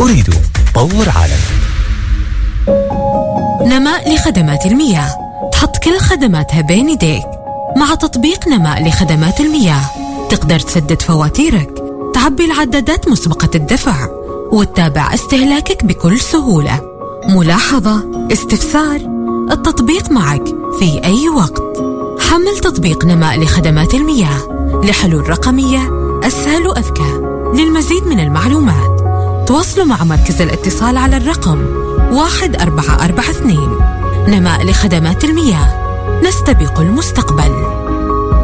أريد طور عالم. نماء لخدمات المياه، تحط كل خدماتها بين يديك. مع تطبيق نماء لخدمات المياه تقدر تسدد فواتيرك، تعبي العدادات مسبقة الدفع، وتتابع استهلاكك بكل سهولة. ملاحظة، استفسار، التطبيق معك في أي وقت. حمل تطبيق نماء لخدمات المياه لحلول رقمية أسهل وأذكى. للمزيد من المعلومات تواصلوا مع مركز الاتصال على الرقم 1442. نماء لخدمات المياه، نستبق المستقبل.